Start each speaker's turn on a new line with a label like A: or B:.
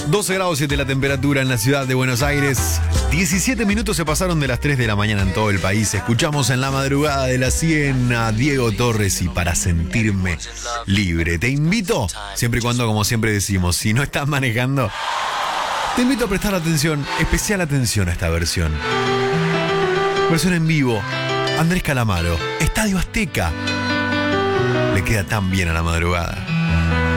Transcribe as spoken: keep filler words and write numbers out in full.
A: doce grados siete la temperatura en la ciudad de Buenos Aires. diecisiete minutos se pasaron de las tres de la mañana en todo el país. Escuchamos en la madrugada de la cien a Diego Torres y Para Sentirme Libre. Te invito, siempre y cuando, como siempre decimos, si no estás manejando, te invito a prestar atención, especial atención a esta versión. Versión en vivo, Andrés Calamaro, Estadio Azteca. Le queda tan bien a la madrugada.